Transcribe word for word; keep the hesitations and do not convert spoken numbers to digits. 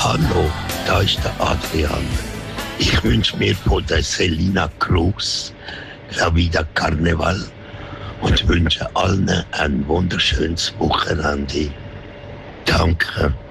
Hallo, da ist der Adrian. Ich wünsche mir von der Selina Cruz La Vida Carneval und wünsche allen ein wunderschönes Wochenende. Danke.